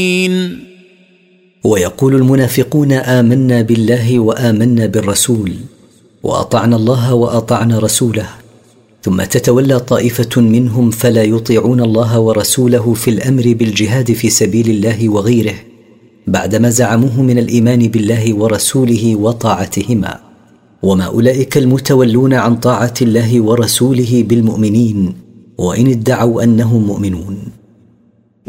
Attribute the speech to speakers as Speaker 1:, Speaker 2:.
Speaker 1: ويقول المنافقون آمنا بالله وآمنا بالرسول وأطعنا الله وأطعنا رسوله، ثم تتولى طائفة منهم فلا يطيعون الله ورسوله في الأمر بالجهاد في سبيل الله وغيره بعدما زعموه من الإيمان بالله ورسوله وطاعتهما. وما أولئك المتولون عن طاعة الله ورسوله بالمؤمنين وإن ادعوا أنهم مؤمنون.